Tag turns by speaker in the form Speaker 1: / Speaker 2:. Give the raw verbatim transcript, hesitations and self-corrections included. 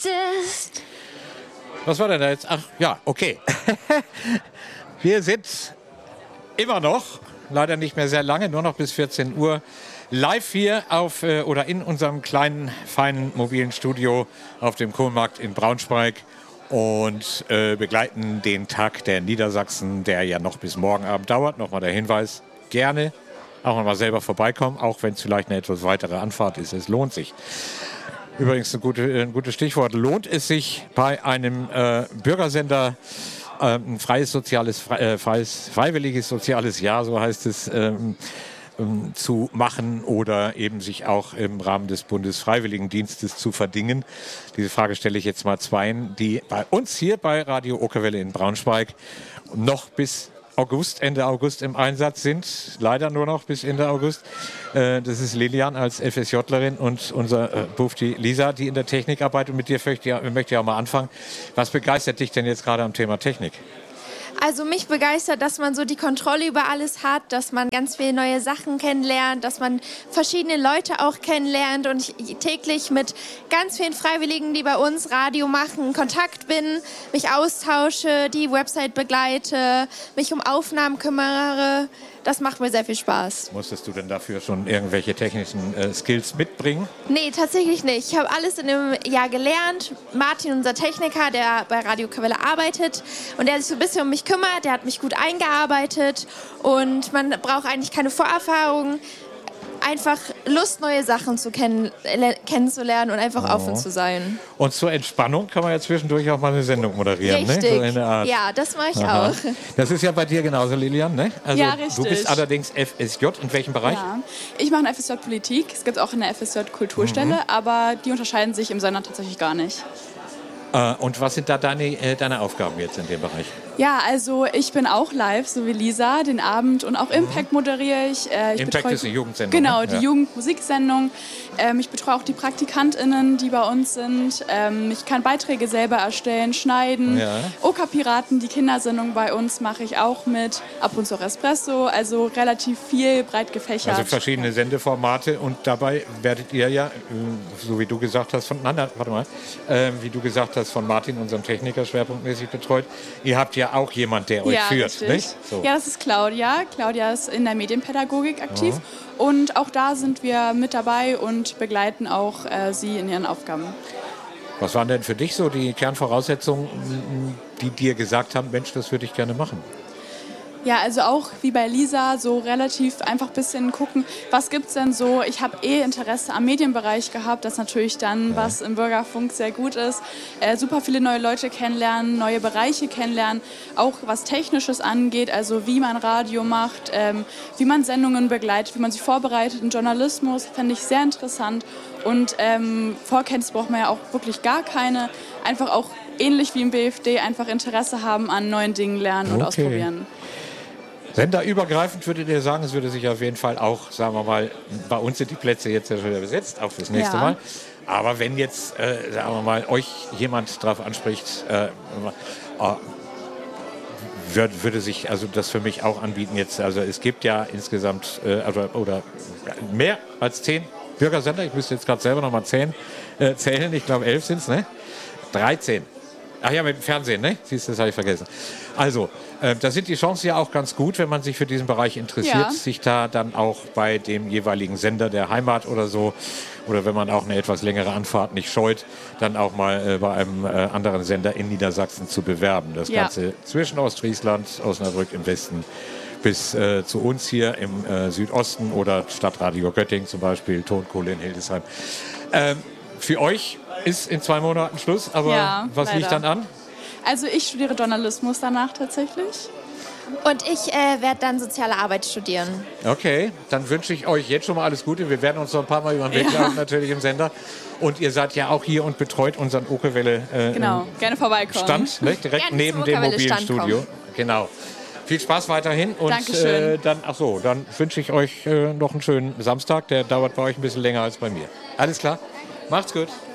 Speaker 1: Was war denn da jetzt? Ach, ja, okay. Wir sind immer noch, leider nicht mehr sehr lange, nur noch bis vierzehn Uhr, live hier auf äh, oder in unserem kleinen, feinen, mobilen Studio auf dem Kohlmarkt in Braunschweig und äh, begleiten den Tag der Niedersachsen, der ja noch bis morgen Abend dauert. Nochmal der Hinweis, gerne auch nochmal selber vorbeikommen, auch wenn es vielleicht eine etwas weitere Anfahrt ist. Es lohnt sich. Übrigens ein, gute, ein gutes Stichwort. Lohnt es sich bei einem äh, Bürgersender, äh, ein freies soziales, frei, äh, freies, freiwilliges soziales Jahr, so heißt es, ähm, ähm, zu machen oder eben sich auch im Rahmen des Bundesfreiwilligendienstes zu verdingen? Diese Frage stelle ich jetzt mal zweien, die bei uns hier bei Radio Okerwelle in Braunschweig noch bis August, Ende August im Einsatz sind. Leider nur noch bis Ende August. Äh, das ist Lilian als FSJlerin und unser äh, Bufti Lisa, die in der Technik arbeitet. Und mit dir möchte ich, möchte ich auch mal anfangen. Was begeistert dich denn jetzt gerade am Thema Technik?
Speaker 2: Also mich begeistert, dass man so die Kontrolle über alles hat, dass man ganz viele neue Sachen kennenlernt, dass man verschiedene Leute auch kennenlernt und ich täglich mit ganz vielen Freiwilligen, die bei uns Radio machen, in Kontakt bin, mich austausche, die Website begleite, mich um Aufnahmen kümmere. Das macht mir sehr viel Spaß.
Speaker 1: Musstest du denn dafür schon irgendwelche technischen äh, Skills mitbringen?
Speaker 2: Nee, tatsächlich nicht. Ich habe alles in einem Jahr gelernt. Martin, unser Techniker, der bei Radio Okerwelle arbeitet und der sich so ein bisschen um mich kümmert, der hat mich gut eingearbeitet und man braucht eigentlich keine Vorerfahrung. Einfach Lust, neue Sachen zu kennen, äh, kennenzulernen und einfach oh. offen zu sein.
Speaker 1: Und zur Entspannung kann man ja zwischendurch auch mal eine Sendung moderieren.
Speaker 2: Richtig,
Speaker 1: ne? So in der Art.
Speaker 2: Ja, das mache ich
Speaker 1: Aha.
Speaker 2: auch.
Speaker 1: Das ist ja bei dir genauso, Lilian, ne? Also
Speaker 3: ja, richtig.
Speaker 1: Du bist allerdings F S J. In welchem Bereich?
Speaker 3: Ja. Ich mache eine F S J Politik. Es gibt auch eine F S J Kulturstelle, mhm. aber die unterscheiden sich im Sender tatsächlich gar nicht.
Speaker 1: Äh, und was sind da deine, äh, deine Aufgaben jetzt in dem Bereich?
Speaker 3: Ja, also ich bin auch live, so wie Lisa, den Abend und auch Impact moderiere ich. Äh, ich
Speaker 1: Impact
Speaker 3: betreue,
Speaker 1: ist eine Jugendsendung.
Speaker 3: Genau,
Speaker 1: ne?
Speaker 3: die
Speaker 1: ja.
Speaker 3: Jugendmusiksendung. Ähm, ich betreue auch die PraktikantInnen, die bei uns sind. Ähm, ich kann Beiträge selber erstellen, schneiden.
Speaker 1: Ja.
Speaker 3: Oka-Piraten, die Kindersendung bei uns, mache ich auch mit. Ab und zu auch Espresso, also relativ viel, breit gefächert.
Speaker 1: Also verschiedene Sendeformate und dabei werdet ihr ja, so wie du gesagt hast, von, nein, warte mal, äh, wie du gesagt hast, von Martin, unserem Techniker, schwerpunktmäßig betreut. Ihr habt ja auch jemand, der euch
Speaker 3: ja,
Speaker 1: führt, nicht? So.
Speaker 3: Ja, das ist Claudia. Claudia ist in der Medienpädagogik aktiv. Oh. Und auch da sind wir mit dabei und begleiten auch äh, sie in ihren Aufgaben.
Speaker 1: Was waren denn für dich so die Kernvoraussetzungen, die dir gesagt haben, Mensch, das würde ich gerne machen?
Speaker 3: Ja, also auch wie bei Lisa, so relativ einfach ein bisschen gucken, was gibt es denn so. Ich habe eh Interesse am Medienbereich gehabt, das natürlich dann, ja. was im Bürgerfunk sehr gut ist. Äh, super viele neue Leute kennenlernen, neue Bereiche kennenlernen, auch was Technisches angeht, also wie man Radio macht, ähm, wie man Sendungen begleitet, wie man sich vorbereitet. Im Journalismus fände ich sehr interessant und ähm, Vorkenntnisse braucht man ja auch wirklich gar keine. Einfach auch ähnlich wie im B F D, einfach Interesse haben an neuen Dingen lernen und
Speaker 1: okay.
Speaker 3: ausprobieren.
Speaker 1: Senderübergreifend würdet ihr sagen, es würde sich auf jeden Fall auch, sagen wir mal, bei uns sind die Plätze jetzt ja schon wieder besetzt, auch fürs nächste
Speaker 3: ja.
Speaker 1: Mal. Aber wenn jetzt, äh, sagen wir mal, euch jemand darauf anspricht, äh, äh, würd, würde sich also das für mich auch anbieten jetzt. Also es gibt ja insgesamt äh, also, oder mehr als zehn Bürgersender. Ich müsste jetzt gerade selber noch mal zehn äh, zählen. Ich glaube elf sind es, ne? dreizehn. Ach ja, mit dem Fernsehen, ne? Siehst du, das habe ich vergessen. Also, äh, da sind die Chancen ja auch ganz gut, wenn man sich für diesen Bereich interessiert,
Speaker 3: ja.
Speaker 1: sich da dann auch bei dem jeweiligen Sender der Heimat oder so, oder wenn man auch eine etwas längere Anfahrt nicht scheut, dann auch mal äh, bei einem äh, anderen Sender in Niedersachsen zu bewerben. Das
Speaker 3: ja.
Speaker 1: Ganze zwischen Ostfriesland, Osnabrück im Westen bis äh, zu uns hier im äh, Südosten oder Stadtradio Göttingen zum Beispiel, Tonkohle in Hildesheim. Ähm, für euch ist in zwei Monaten Schluss, aber
Speaker 3: ja,
Speaker 1: was
Speaker 3: leider.
Speaker 1: liegt dann an?
Speaker 3: Also ich studiere Journalismus danach tatsächlich.
Speaker 2: Und ich äh, werde dann soziale Arbeit studieren.
Speaker 1: Okay, dann wünsche ich euch jetzt schon mal alles Gute. Wir werden uns noch ein paar Mal über den Weg laufen, ja. natürlich im Sender. Und ihr seid ja auch hier und betreut unseren Okerwelle äh,
Speaker 3: genau, gerne vorbeikommen.
Speaker 1: Stand, ne? direkt
Speaker 2: gerne
Speaker 1: neben dem mobilen Studio. Genau. Viel Spaß weiterhin und
Speaker 3: Dankeschön.
Speaker 1: Äh, dann, ach so, dann wünsche ich euch äh, noch einen schönen Samstag. Der dauert bei euch ein bisschen länger als bei mir. Alles klar? Macht's gut.